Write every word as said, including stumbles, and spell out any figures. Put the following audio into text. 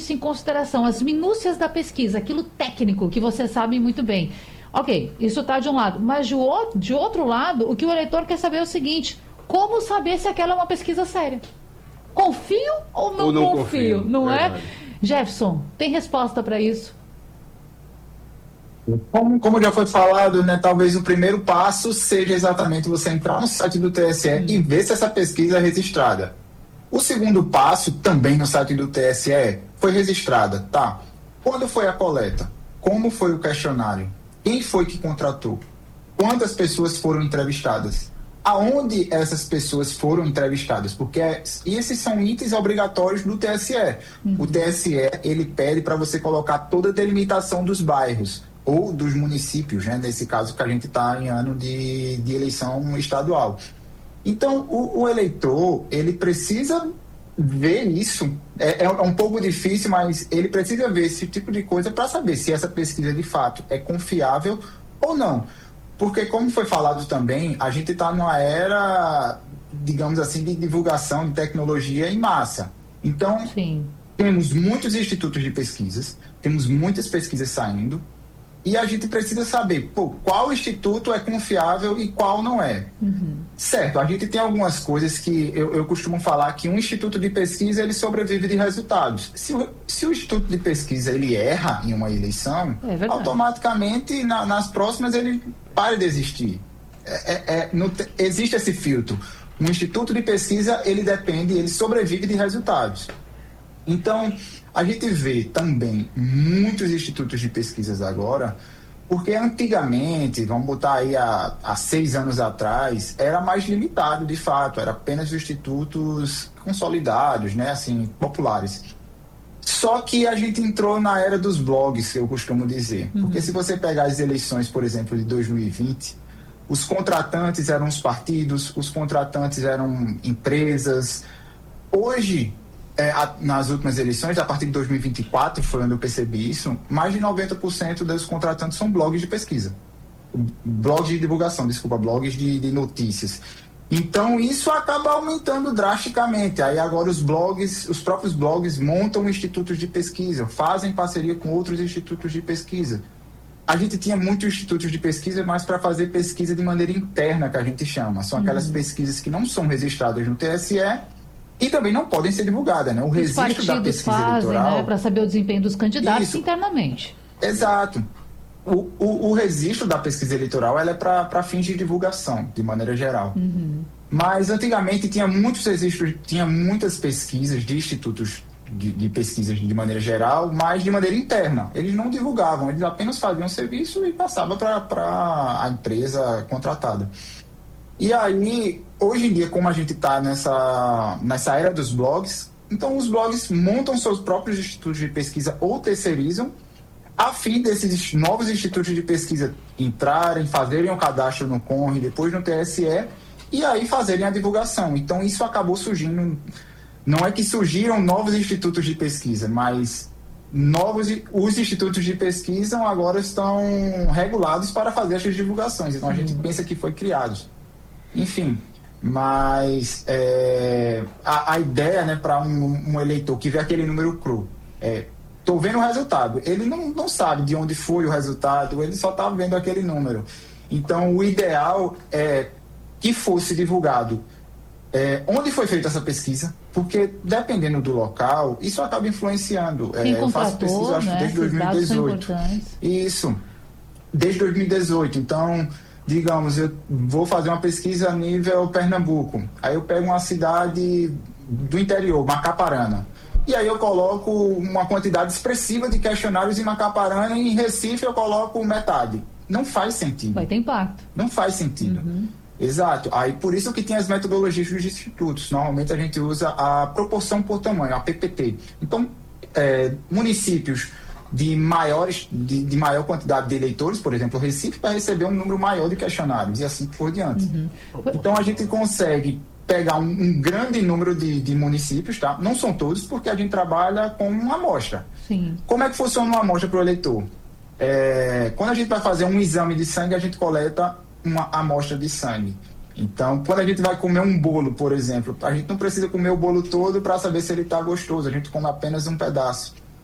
isso em consideração, as minúcias da pesquisa, aquilo técnico que você sabe muito bem. Ok, isso está de um lado, mas de outro, de outro lado, o que o eleitor quer saber é o seguinte: como saber se aquela é uma pesquisa séria? Confio ou não, ou não confio, confio, não é? verdade. Jefferson, tem resposta para isso? Como, como já foi falado, né, talvez o primeiro passo seja exatamente você entrar no site do T S E hum. e ver se essa pesquisa é registrada. O segundo passo, também no site do T S E, foi registrada, tá? Quando foi a coleta? Como foi o questionário? Quem foi que contratou? Quantas pessoas foram entrevistadas? Aonde essas pessoas foram entrevistadas? Porque esses são itens obrigatórios do T S E. Uhum. O T S E, ele pede para você colocar toda a delimitação dos bairros ou dos municípios, né? Nesse caso que a gente está em ano de, de eleição estadual. Então, o, o eleitor, ele precisa ver isso. É, é um pouco difícil, mas ele precisa ver esse tipo de coisa para saber se essa pesquisa, de fato, é confiável ou não. Porque, como foi falado também, a gente está numa era, digamos assim, de divulgação de tecnologia em massa. Então, Sim. temos muitos institutos de pesquisas, temos muitas pesquisas saindo, e a gente precisa saber, pô, qual instituto é confiável e qual não é. Uhum. Certo, a gente tem algumas coisas que eu, eu costumo falar que um instituto de pesquisa, ele sobrevive de resultados. Se o, se o instituto de pesquisa, ele erra em uma eleição, é automaticamente, na, nas próximas, ele para de existir. É, é, é, no, existe esse filtro. Um instituto de pesquisa, ele depende, ele sobrevive de resultados. Então, a gente vê também muitos institutos de pesquisas agora, porque antigamente, vamos botar aí há, há seis anos atrás, era mais limitado, de fato, era apenas institutos consolidados, né, assim, populares. Só que a gente entrou na era dos blogs, que eu costumo dizer. Uhum. Porque se você pegar as eleições, por exemplo, de dois mil e vinte, os contratantes eram os partidos, os contratantes eram empresas. Hoje, É, a, nas últimas eleições, a partir de dois mil e vinte e quatro, foi onde eu percebi isso, mais de noventa por cento dos contratantes são blogs de pesquisa. Blogs de divulgação, desculpa, blogs de, de notícias. Então, isso acaba aumentando drasticamente. Aí agora os blogs, os próprios blogs montam institutos de pesquisa, fazem parceria com outros institutos de pesquisa. A gente tinha muitos institutos de pesquisa, mas para fazer pesquisa de maneira interna, que a gente chama. São aquelas uhum. pesquisas que não são registradas no T S E, e também não podem ser divulgadas, né? O registro da pesquisa fazem, eleitoral... né, para saber o desempenho dos candidatos isso. internamente. Exato. O, o, o registro da pesquisa eleitoral ela é para fins de divulgação, de maneira geral. Uhum. Mas antigamente tinha muitos registros, tinha muitas pesquisas de institutos de, de pesquisas de maneira geral, mas de maneira interna. Eles não divulgavam, eles apenas faziam serviço e passavam para a empresa contratada. E aí, hoje em dia, como a gente está nessa, nessa era dos blogs, então os blogs montam seus próprios institutos de pesquisa ou terceirizam, a fim desses novos institutos de pesquisa entrarem, fazerem o cadastro no CONRE, depois no T S E, e aí fazerem a divulgação. Então isso acabou surgindo, não é que surgiram novos institutos de pesquisa, mas novos, os institutos de pesquisa agora estão regulados para fazer essas divulgações. Então a gente pensa que foi criados. Enfim, mas é, a, a ideia, né, para um, um eleitor que vê aquele número cru, é, estou vendo o resultado, ele não, não sabe de onde foi o resultado, ele só está vendo aquele número. Então, o ideal é que fosse divulgado é, onde foi feita essa pesquisa, porque dependendo do local, isso acaba influenciando. Quem é, eu faço pesquisa, acho, né? desde dois mil e dezoito. Isso, desde dois mil e dezoito. Então, digamos, eu vou fazer uma pesquisa a nível Pernambuco. Aí eu pego uma cidade do interior, Macaparana. E aí eu coloco uma quantidade expressiva de questionários em Macaparana e em Recife eu coloco metade. Não faz sentido. Vai ter impacto. Não faz sentido. Uhum. Exato. Aí por isso que tem as metodologias dos institutos. Normalmente a gente usa a proporção por tamanho, a P P T. Então, é, municípios de, maiores, de, de maior quantidade de eleitores, por exemplo, o Recife vai receber um número maior de questionários e assim por diante. Uhum. Então a gente consegue pegar um, um grande número de, de municípios, tá? Não são todos, porque a gente trabalha com uma amostra. Sim. Como é que funciona uma amostra para o eleitor? É, quando a gente vai fazer um exame de sangue, a gente coleta uma amostra de sangue. Então, quando a gente vai comer um bolo, por exemplo, a gente não precisa comer o bolo todo para saber se ele está gostoso, a gente come apenas um pedaço.